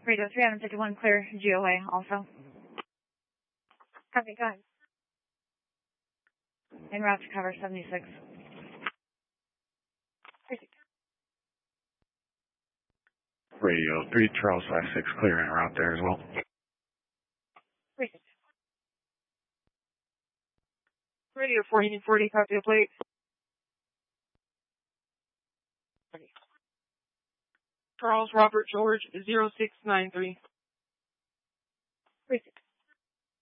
Radio 351 clear GOA also. Copy, go ahead. En route to cover 76. Radio 3 Charles 56 clear en route there as well. Radio 440, copy the plate. Charles Robert George 0693.